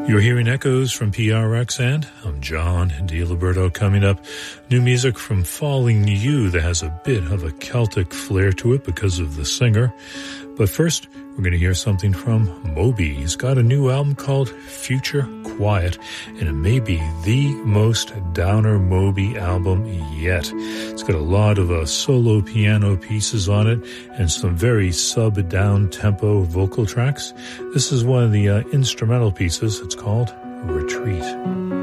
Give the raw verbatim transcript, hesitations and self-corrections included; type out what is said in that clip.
You're hearing echoes from P R X, and I'm John DiLiberto. Coming up, new music from Falling You that has a bit of a Celtic flair to it because of the singer. But first, we're going to hear something from Moby. He's got a new album called Future Quiet, and it may be the most downer Moby album yet. It's got a lot of uh, solo piano pieces on it and some very sub-down-tempo vocal tracks. This is one of the uh, instrumental pieces. It's called Retreat.